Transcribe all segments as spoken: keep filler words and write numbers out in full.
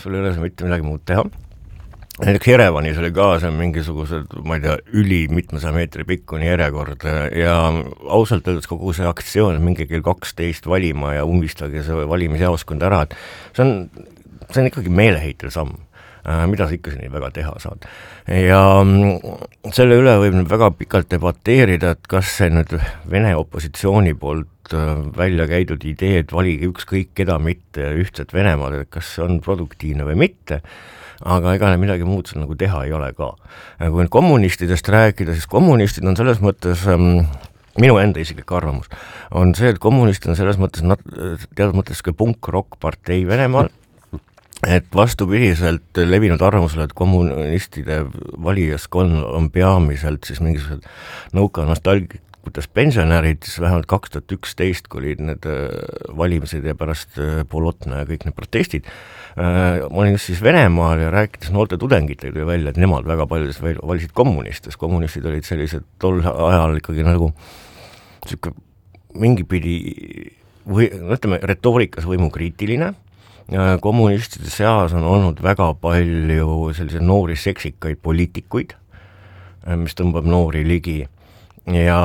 sul ei ole mitte midagi muud teha. Näiteks Jerevanis oli ka see mingisugused, ma ei tea, üli mitmesaja meetri pikkuni järjekord ja ausalt öeldes kogu see aktsioon mingi kell kaksteist valima ja umbistage see valimisjaoskond ära, et see on, see on ikkagi meeleheitel samm, mida sa ikka siin väga teha saad. Ja selle üle võib nüüd väga pikalt debateerida, et kas see nüüd Vene opositsiooni poolt välja käidud idee, et valige ükskõik keda mitte ühtset Venemaad, et kas see on produktiivne või mitte, aga ega midagi muud seal nagu teha ei ole ka. Kui nüüd kommunistidest rääkida, siis kommunistid on selles mõttes, minu enda isiklik arvamus, on see, et kommunistid on selles mõttes, teatud mõttes ka punk-rock partei Venemaal, et vastupidiselt levinud arvamusele, et kommunistide valijaskond on peamiselt siis mingisugused nõuka nostalgikutes pensionärid, siis vähemalt kaks tuhat üksteist, kui olid need valimised ja pärast Polotna ja kõik need protestid, ma olin just siis Venemaal ja rääkides noorte tudengitega tuli välja, et nemad väga paljudes valisid kommunistes. Kommunistid olid sellised tol ajal ikkagi nagu siuke mingipidi või, ütleme, retoorikas võimukriitiline. Kommunistide seas on olnud väga palju selliseid noori seksikaid poliitikuid, mis tõmbab noori ligi ja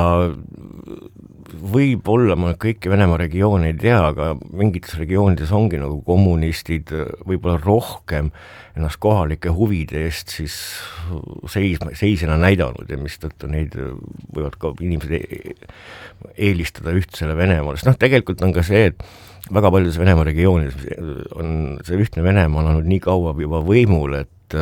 võib-olla ma kõiki Venemaa regioone ei tea, aga mingites regioonides ongi nagu kommunistid võib-olla rohkem ennast kohalike huvide eest siis seis, seisena näidanud ja mis tõttu neid võivad ka inimesed eelistada ühtsele Venemaale. Noh, tegelikult on ka see, et väga paljudes Venemaa regioonides on see ühtne Venemaa olnud nii kaua juba võimul, et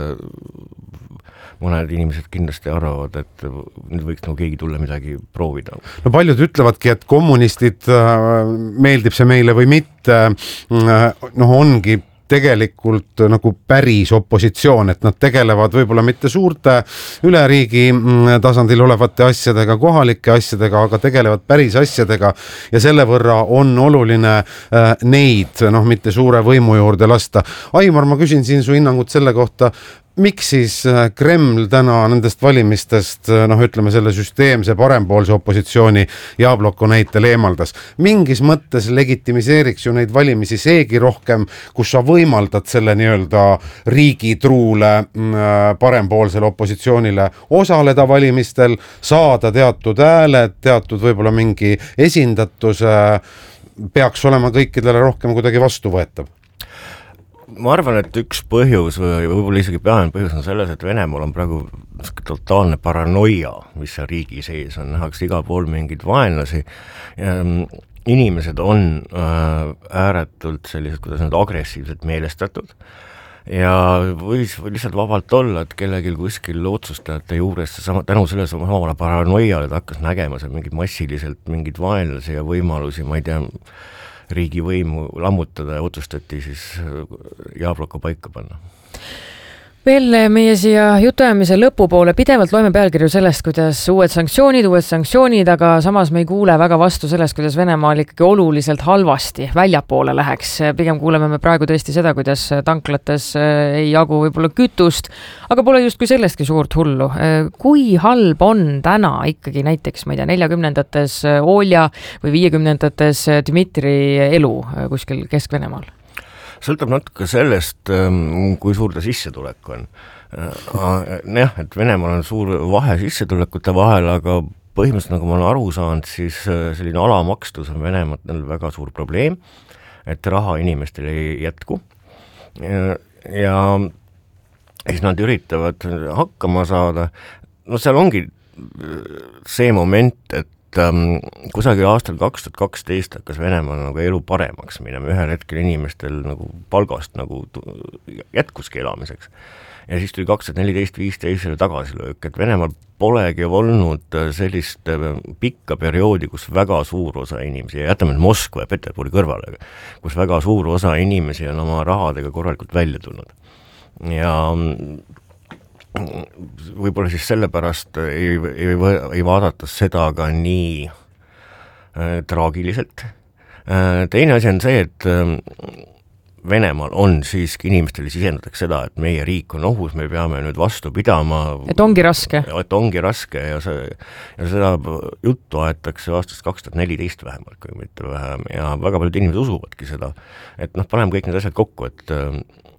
mõned inimesed kindlasti arvavad, et nüüd võiks nagu keegi tulla midagi proovida. No paljud ütlevadki, et kommunistid, meeldib see meile või mitte, noh ongi tegelikult nagu päris opositsioon, et nad tegelevad võib-olla mitte suurte üle riigi tasandil olevate asjadega, kohalike asjadega, aga tegelevad päris asjadega ja selle võrra on oluline neid, noh mitte suure võimu juurde lasta. Aimar, ma küsin siin su hinnangut selle kohta, miks siis Kreml täna nendest valimistest, noh ütleme selle süsteemse parempoolse opositsiooni Jabloko näitel eemaldas? Mingis mõttes legitimiseeriks ju neid valimisi seegi rohkem, kus sa võimaldad selle nii-öelda riigitruule parempoolsele opositsioonile osaleda valimistel, saada teatud hääled, teatud võib-olla mingi esindatuse, peaks olema kõikidele rohkem kuidagi vastuvõetav. Ma arvan, et üks põhjus või võib-olla isegi peamine põhjus on selles, et Venemaal on praegu totaalne paranoia, mis see riigi sees on, nähakse igal pool mingid vaenlasi. Inimesed on ääretult sellised, kuidas need agressiivselt meelestatud ja võis lihtsalt vabalt olla, et kellelgi kuskil otsustajate juures sama, tänu selle samale paranoiale ta hakkas nägema seal mingid massiliselt mingid vaenlasi ja võimalusi, ma ei tea, riigi võimu lammutada ja otsustati siis Jabloko paika panna. Veel meie siia jutuajamise lõpupoole pidevalt loeme pealkirju sellest, kuidas uued sanktsioonid, uued sanktsioonid, aga samas me ei kuule väga vastu sellest, kuidas Venemaal ikkagi oluliselt halvasti väljapoole läheks. Pigem kuuleme me praegu tõesti seda, kuidas tanklates ei jagu võib-olla kütust, aga pole just kui sellestki suurt hullu. Kui halb on täna ikkagi näiteks, ma ei tea, neljakümnendates Olja või viiekümnendates Dmitri elu kuskil Kesk-Venemaal? Sõltab natuke sellest, kui suur ta sissetulek on. Jah, et Venemaal on suur vahe sissetulekute vahel, aga põhimõtteliselt, nagu ma olen aru saanud, siis selline alamakstus on Venemaal väga suur probleem, et raha inimestel ei jätku. Ja, ja siis nad üritavad hakkama saada. No seal ongi see moment, et Um, kusagil aastal kaks tuhat kaksteist hakkas Venemaal nagu elu paremaks minema, ühel hetkel inimestel nagu palgast nagu jätkuski elamiseks. Ja siis tuli kaks tuhat neliteist viisteist selle tagasilöök, et Venemaal polegi olnud sellist pikka perioodi, kus väga suur osa inimesi, ja jätame Moskva ja Peterburi kõrvale, kus väga suur osa inimesi on oma rahadega korralikult välja tulnud. Ja võib-olla siis sellepärast ei, ei, ei vaadata seda ka nii äh, traagiliselt. Äh, teine asi on see, et äh, Venemaal on siiski inimestele sisendatakse seda, et meie riik on ohus, me peame nüüd vastu pidama. Et ongi raske. Et ongi raske ja, see, ja seda juttu aetakse aastast kaks tuhat neliteist vähemalt, kui mitte vähem. Ja väga paljud inimesed usuvadki seda. Et noh, paneme kõik need asjad kokku, et